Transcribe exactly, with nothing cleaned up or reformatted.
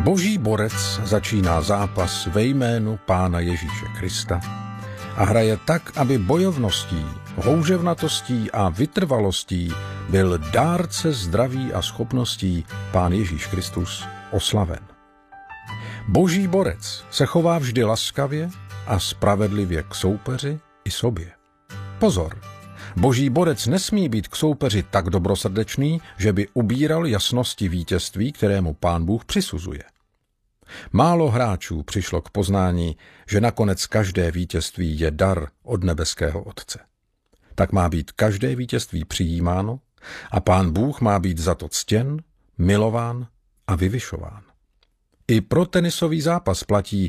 Boží borec začíná zápas ve jménu Pána Ježíše Krista a hraje tak, aby bojovností, houževnatostí a vytrvalostí byl dárce zdraví a schopností Pán Ježíš Kristus oslaven. Boží borec se chová vždy laskavě a spravedlivě k soupeři i sobě. Pozor! Boží borec nesmí být k soupeři tak dobrosrdečný, že by ubíral jasnosti vítězství, kterému Pán Bůh přisuzuje. Málo hráčů přišlo k poznání, že nakonec každé vítězství je dar od nebeského Otce. Tak má být každé vítězství přijímáno a Pán Bůh má být za to ctěn, milován a vyvyšován. I pro tenisový zápas platí,